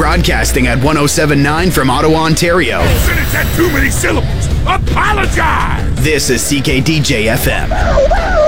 broadcasting at 107.9 from Ottawa, Ontario. It's had too many syllables. Apologize! This is CKDJ FM.